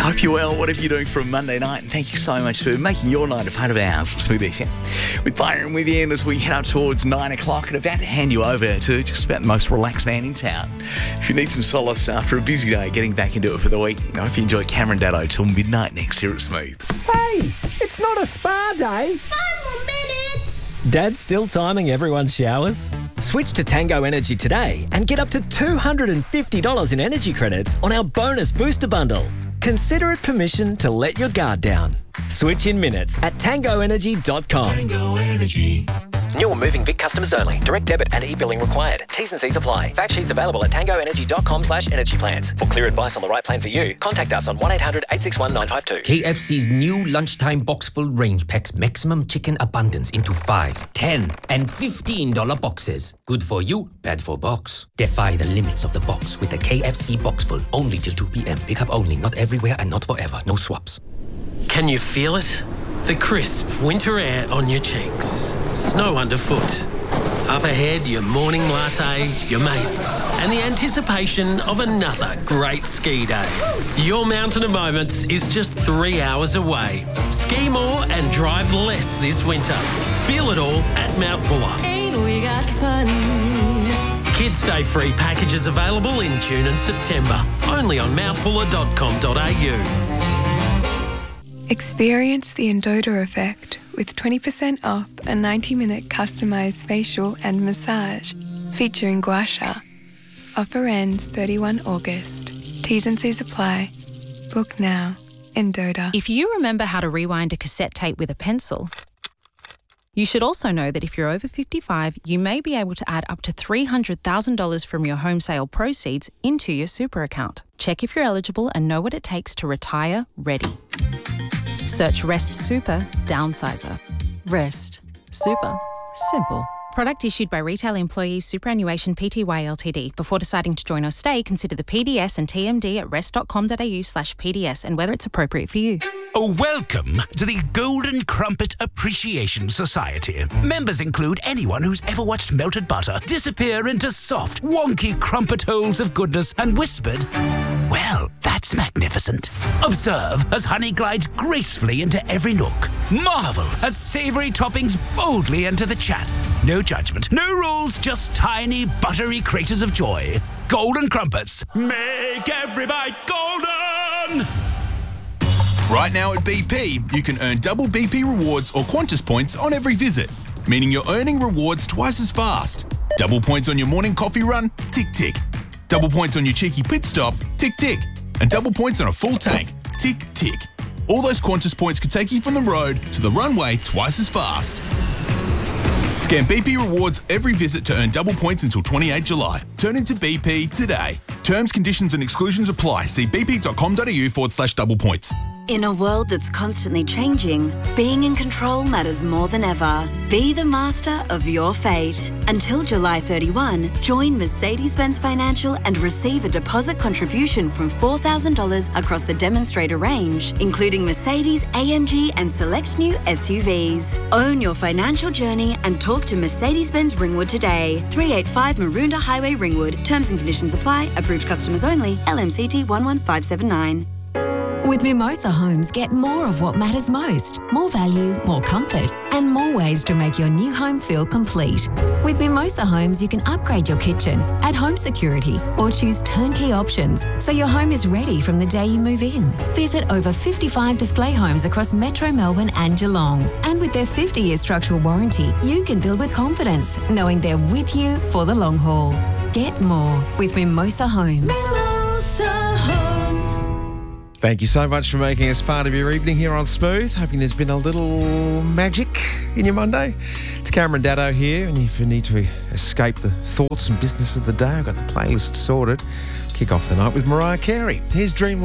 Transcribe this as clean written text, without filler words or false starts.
Hope you're well, whatever you're doing for a Monday night. And thank you so much for making your night a part of ours. Smooth FM. With Byron with you as we head up towards 9 o'clock and about to hand you over to just about the most relaxed man in town. If you need some solace after a busy day getting back into it for the week, I hope you enjoy Cameron Daddo till midnight next year at Smooth. Hey, it's not a spa day. 5 more minutes. Dad's still timing everyone's showers? Switch to Tango Energy today and get up to $250 in energy credits on our bonus booster bundle. Consider it permission to let your guard down. Switch in minutes at tangoenergy.com. Tango Energy. New or moving Vic customers only. Direct debit and e-billing required. T's and C's apply. Fact sheets available at tangoenergy.com/energy plans. For clear advice on the right plan for you, contact us on 1-800-861-952. KFC's new lunchtime box-full range packs maximum chicken abundance into $5, $10, and $15 boxes. Good for you, bad for box. Defy the limits of the box with the KFC box-full. Only till 2 p.m. Pick up only, not everywhere and not forever. No swaps. Can you feel it? The crisp winter air on your cheeks. Snow underfoot. Up ahead, your morning latte, your mates, and the anticipation of another great ski day. Your Mountain of Moments is just 3 hours away. Ski more and drive less this winter. Feel it all at Mount Buller. Ain't we got fun? Kids Stay Free packages available in June and September. Only on mountbuller.com.au. Experience the Endota effect with 20% off a 90-minute customised facial and massage featuring gua sha. Offer ends 31 August. T's and C's apply. Book now. Endota. If you remember how to rewind a cassette tape with a pencil, you should also know that if you're over 55, you may be able to add up to $300,000 from your home sale proceeds into your super account. Check if you're eligible and know what it takes to retire ready. Search Rest Super Downsizer. Rest. Super. Simple. Product issued by Retail Employees Superannuation Pty Ltd. Before deciding to join or stay, consider the PDS and TMD at rest.com.au/PDS and whether it's appropriate for you. Welcome to the Golden Crumpet Appreciation Society. Members include anyone who's ever watched melted butter disappear into soft, wonky crumpet holes of goodness and whispered, "Well, that's magnificent." Observe as honey glides gracefully into every nook. Marvel as savoury toppings boldly enter the chat. No judgment, no rules, just tiny, buttery craters of joy. Golden Crumpets. Make every bite golden! Right now at BP, you can earn double BP rewards or Qantas points on every visit, meaning you're earning rewards twice as fast. Double points on your morning coffee run? Tick, tick. Double points on your cheeky pit stop? Tick, tick. And double points on a full tank? Tick, tick. All those Qantas points could take you from the road to the runway twice as fast. Scan BP rewards every visit to earn double points until 28 July. Turn into BP today. Terms, conditions and exclusions apply. See bp.com.au/double points. In a world that's constantly changing, being in control matters more than ever. Be the master of your fate. Until July 31, join Mercedes-Benz Financial and receive a deposit contribution from $4,000 across the demonstrator range, including Mercedes, AMG and select new SUVs. Own your financial journey and talk to Mercedes-Benz Ringwood today. 385 Maroondah Highway, Ringwood. Terms and conditions apply. Approved customers only. LMCT 11579. With Mimosa Homes, get more of what matters most. More value, more comfort, and more ways to make your new home feel complete. With Mimosa Homes, you can upgrade your kitchen, add home security, or choose turnkey options so your home is ready from the day you move in. Visit over 55 display homes across Metro Melbourne and Geelong. And with their 50-year structural warranty, you can build with confidence, knowing they're with you for the long haul. Get more with Mimosa Homes. Mimosa Homes. Thank you so much for making us part of your evening here on Smooth. Hoping there's been a little magic in your Monday. It's Cameron Daddo here, and if you need to escape the thoughts and business of the day, I've got the playlist sorted. Kick off the night with Mariah Carey. Here's Dream